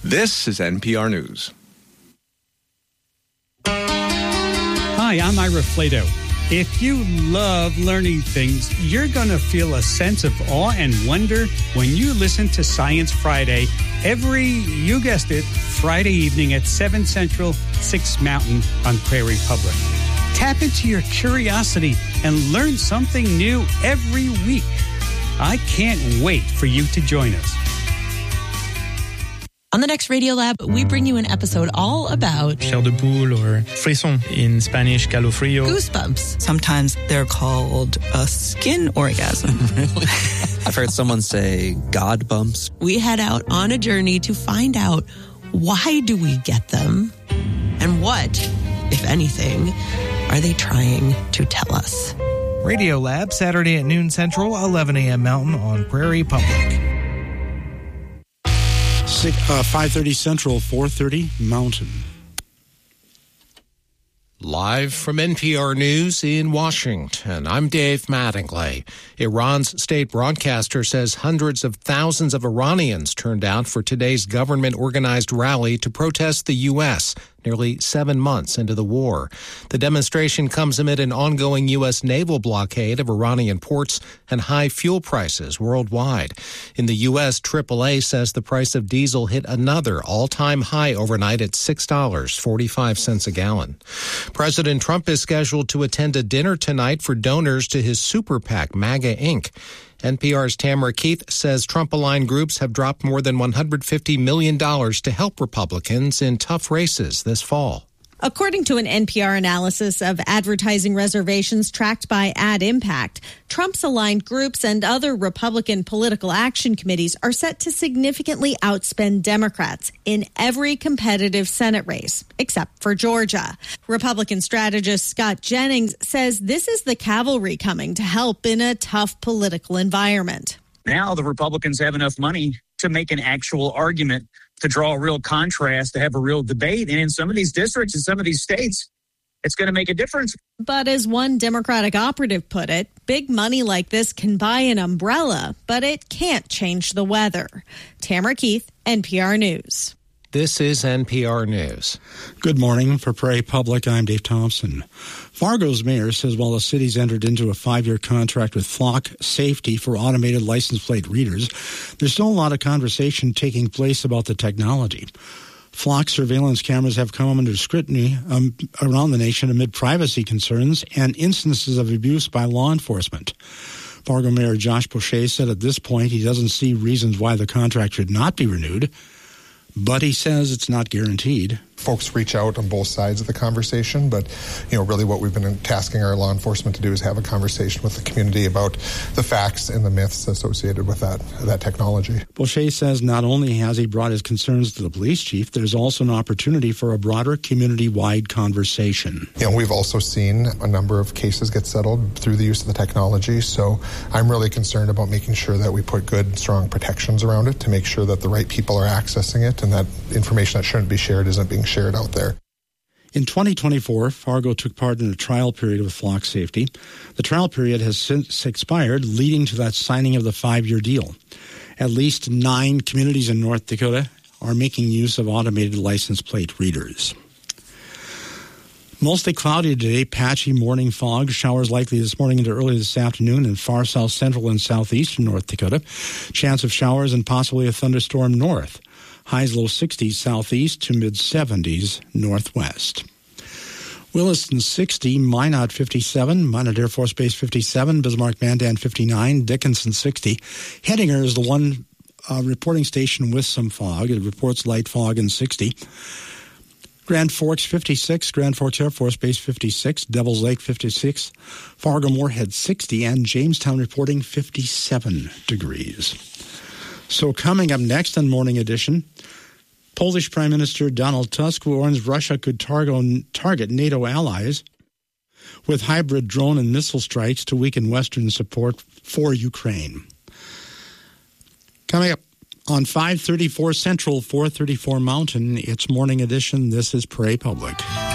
This is NPR News. Hi, I'm Ira Flato. If you love learning things, you're going to feel a sense of awe and wonder when you listen to Science Friday you guessed it, Friday evening at 7 Central, 6 Mountain on Prairie Public. Tap into your curiosity and learn something new every week. I can't wait for you to join us. On the next Radio Lab, we bring you an episode all about chair de poule or frisson, in Spanish, calofrío. Goosebumps. Sometimes they're called a skin orgasm. Really? I've heard someone say God bumps. We head out on a journey to find out why do we get them and what, if anything, are they trying to tell us. Radio Lab, Saturday at noon Central, 11 a.m. Mountain on Prairie Public. 5:30 Central, 4:30 Mountain. Live from NPR News in Washington, I'm Dave Mattingly. Iran's state broadcaster says hundreds of thousands of Iranians turned out for today's government-organized rally to protest the U.S., nearly 7 months into the war. The demonstration comes amid an ongoing U.S. naval blockade of Iranian ports and high fuel prices worldwide. In the U.S., AAA says the price of diesel hit another all-time high overnight at $6.45 a gallon. President Trump is scheduled to attend a dinner tonight for donors to his super PAC, MAGA Inc. NPR's Tamara Keith says Trump-aligned groups have dropped more than $150 million to help Republicans in tough races this fall. According to an NPR analysis of advertising reservations tracked by Ad Impact, Trump's aligned groups and other Republican political action committees are set to significantly outspend Democrats in every competitive Senate race, except for Georgia. Republican strategist Scott Jennings says this is the cavalry coming to help in a tough political environment. Now the Republicans have enough money to make an actual argument, to draw a real contrast, to have a real debate. And in some of these districts, in some of these states, it's going to make a difference. But as one Democratic operative put it, big money like this can buy an umbrella, but it can't change the weather. Tamara Keith, NPR News. This is NPR News. Good morning. For Prairie Public, I'm Dave Thompson. Fargo's mayor says while the city's entered into a 5-year contract with Flock Safety for automated license plate readers, there's still a lot of conversation taking place about the technology. Flock surveillance cameras have come under scrutiny around the nation amid privacy concerns and instances of abuse by law enforcement. Fargo Mayor Josh Boucher said at this point he doesn't see reasons why the contract should not be renewed, but he says it's not guaranteed. Folks reach out on both sides of the conversation, but really what we've been tasking our law enforcement to do is have a conversation with the community about the facts and the myths associated with that technology. Boucher says not only has he brought his concerns to the police chief, there's also an opportunity for a broader community-wide conversation. We've also seen a number of cases get settled through the use of the technology, so I'm really concerned about making sure that we put good, strong protections around it to make sure that the right people are accessing it and that information that shouldn't be shared isn't being shared out there. In 2024, Fargo took part in a trial period with Flock Safety. The trial period has since expired, leading to that signing of the 5-year deal. At least 9 communities in North Dakota are making use of automated license plate readers. Mostly cloudy today, patchy morning fog. Showers likely this morning into early this afternoon in far south central and southeastern North Dakota. Chance of showers and possibly a thunderstorm north. Highs low 60s southeast to mid-70s northwest. Williston 60, Minot 57, Minot Air Force Base 57, Bismarck Mandan 59, Dickinson 60. Hettinger is the one reporting station with some fog. It reports light fog in 60. Grand Forks 56, Grand Forks Air Force Base 56, Devils Lake 56, Fargo Moorhead 60, and Jamestown reporting 57 degrees. So coming up next on Morning Edition, Polish Prime Minister Donald Tusk warns Russia could target NATO allies with hybrid drone and missile strikes to weaken Western support for Ukraine. Coming up on 534 Central, 434 Mountain, it's Morning Edition. This is Prairie Public.